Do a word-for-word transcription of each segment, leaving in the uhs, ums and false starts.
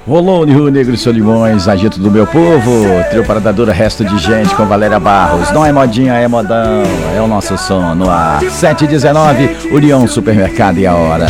Rolone, Rio Negro e Solimões, agito do meu povo, trio Parada Dura, resto de gente com Valéria Barros. Não é modinha, é modão, é o nosso som no ar. sete e dezenove, União Supermercado e a hora.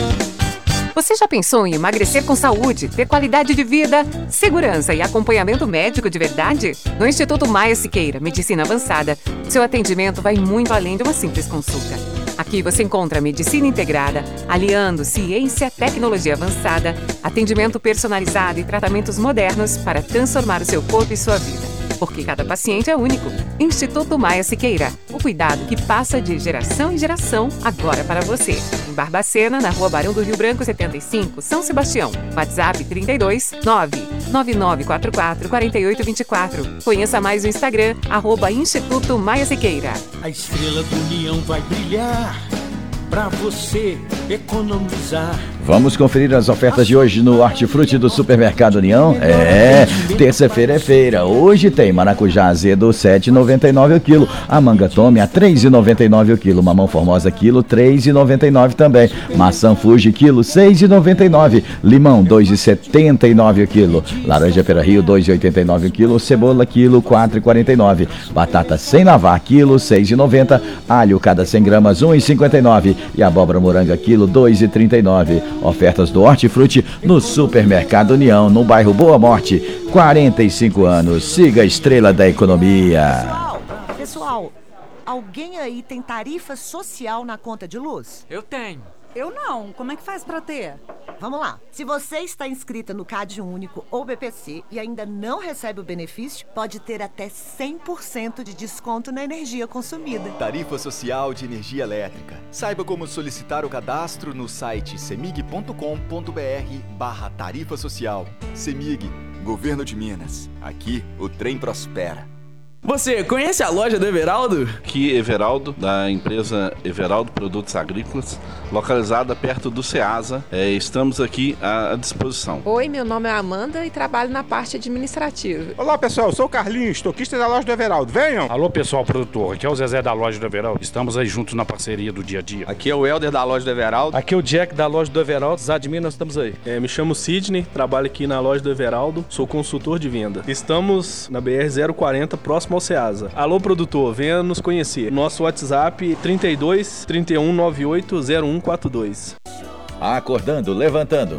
Você já pensou em emagrecer com saúde, ter qualidade de vida, segurança e acompanhamento médico de verdade? No Instituto Maia Siqueira, Medicina Avançada, seu atendimento vai muito além de uma simples consulta. Aqui você encontra medicina integrada, aliando ciência, tecnologia avançada, atendimento personalizado e tratamentos modernos para transformar o seu corpo e sua vida. Porque cada paciente é único. Instituto Maia Siqueira. O cuidado que passa de geração em geração, agora para você. Em Barbacena, na Rua Barão do Rio Branco, setenta e cinco, São Sebastião. WhatsApp trinta e dois, nove nove nove quatro quatro, quatro oito dois quatro. Conheça mais no Instagram, arroba Instituto Maia Siqueira. A estrela do União vai brilhar pra você economizar. Vamos conferir as ofertas de hoje no Hortifruti do Supermercado União? É, terça-feira é feira. Hoje tem maracujá azedo sete reais e noventa e nove centavos o quilo. A manga tome a três reais e noventa e nove centavos o quilo. Mamão formosa quilo, três reais e noventa e nove centavos também. Maçã Fuji quilo, seis reais e noventa e nove centavos. Limão, dois reais e setenta e nove centavos o quilo. Laranja Pera Rio, dois reais e oitenta e nove centavos o quilo. Cebola quilo, quatro reais e quarenta e nove centavos. Batata sem lavar quilo, seis reais e noventa centavos. Alho cada cem gramas, um real e cinquenta e nove centavos. E abóbora moranga quilo, dois reais e trinta e nove centavos. Ofertas do Hortifruti no Supermercado União, no bairro Boa Morte. quarenta e cinco anos. Siga a estrela da economia. Pessoal, pessoal, alguém aí tem tarifa social na conta de luz? Eu tenho. Eu não. Como é que faz pra ter? Vamos lá. Se você está inscrita no Cade Único ou B P C e ainda não recebe o benefício, pode ter até cem por cento de desconto na energia consumida. Tarifa Social de Energia Elétrica. Saiba como solicitar o cadastro no site semig ponto com ponto br barra tarifa social. Semig, Governo de Minas. Aqui o trem prospera. Você conhece a loja do Everaldo? Aqui, Everaldo, da empresa Everaldo Produtos Agrícolas, localizada perto do Ceasa. É, estamos aqui à disposição. Oi, meu nome é Amanda e trabalho na parte administrativa. Olá, pessoal, eu sou o Carlinhos, estoquista da loja do Everaldo. Venham! Alô, pessoal produtor, aqui é o Zezé da loja do Everaldo. Estamos aí juntos na parceria do dia a dia. Aqui é o Helder da loja do Everaldo. Aqui é o Jack da loja do Everaldo. Os admin, nós estamos aí. É, me chamo Sidney, trabalho aqui na loja do Everaldo, sou consultor de venda. Estamos na B R zero quarenta, próximo ao Ceasa. Alô, produtor, venha nos conhecer. Nosso WhatsApp trinta e dois, trinta e um, noventa e oito, zero um quatro dois. Acordando, levantando.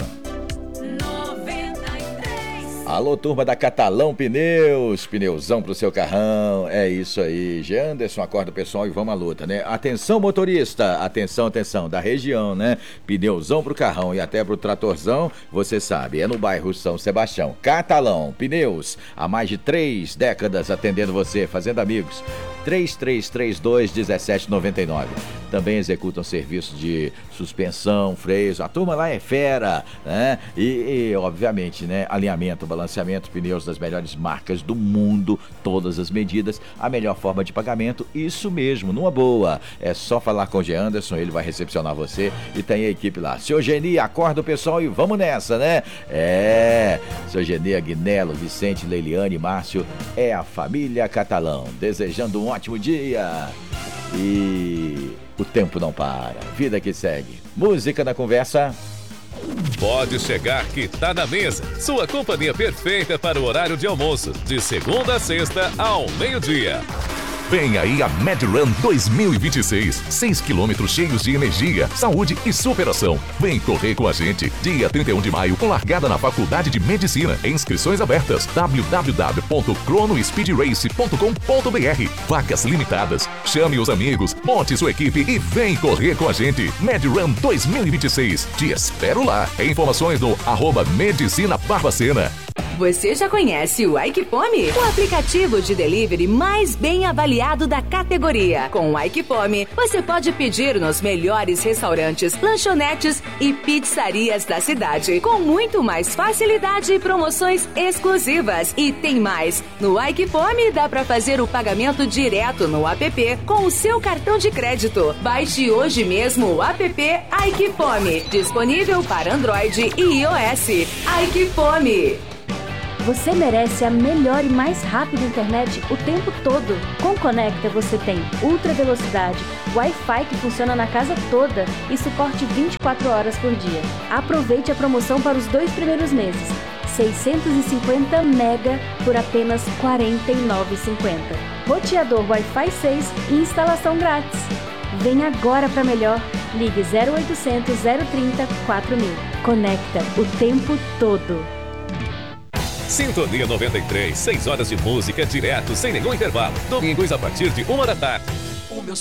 Alô, turma da Catalão Pneus, pneuzão pro seu carrão, é isso aí. Jean Anderson, acorda o pessoal e vamos à luta, né? Atenção, motorista, atenção, atenção, da região, né? Pneuzão pro carrão e até pro tratorzão, você sabe, é no bairro São Sebastião. Catalão Pneus, há mais de três décadas atendendo você, fazendo amigos. três três três dois, um sete nove nove. Também executam serviço de suspensão, freios, a turma lá é fera, né? E, e obviamente, né, alinhamento, balanceamento, pneus das melhores marcas do mundo, todas as medidas, a melhor forma de pagamento, isso mesmo, numa boa. É só falar com o G. Anderson, ele vai recepcionar você e tem a equipe lá. Seu Geni, acorda o pessoal e vamos nessa, né? É, seu Geni, Aguinelo, Vicente, Leiliane, Márcio, é a família Catalão, desejando um ótimo dia. E o tempo não para, vida que segue. Música na conversa. Pode chegar que tá na mesa. Sua companhia perfeita para o horário de almoço, de segunda a sexta ao meio-dia. Vem aí a MedRun dois mil e vinte e seis. seis quilômetros cheios de energia, saúde e superação. Vem correr com a gente. Dia trinta e um de maio, com largada na Faculdade de Medicina. Inscrições abertas. w w w ponto crono speed race ponto com ponto b r. Vagas limitadas. Chame os amigos, monte sua equipe e vem correr com a gente. MedRun dois mil e vinte e seis. Te espero lá. Informações no arroba Medicina Barbacena. Você já conhece o Aikipome? O aplicativo de delivery mais bem avaliado da categoria. Com o Aikipome, você pode pedir nos melhores restaurantes, lanchonetes e pizzarias da cidade, com muito mais facilidade e promoções exclusivas. E tem mais! No Aikipome dá para fazer o pagamento direto no app com o seu cartão de crédito. Baixe hoje mesmo o app Aikipome, disponível para Android e iOS. Aikipome. Você merece a melhor e mais rápida internet o tempo todo. Com Conecta você tem ultra velocidade, Wi-Fi que funciona na casa toda e suporte vinte e quatro horas por dia. Aproveite a promoção para os dois primeiros meses. seiscentos e cinquenta mega por apenas quarenta e nove reais e cinquenta centavos. Roteador Wi-Fi seis e instalação grátis. Vem agora para melhor. Ligue zero oitocentos, zero trinta, quatro mil. Conecta o tempo todo. Sintonia noventa e três, seis horas de música direto, sem nenhum intervalo. Domingos a partir de uma da tarde. O meu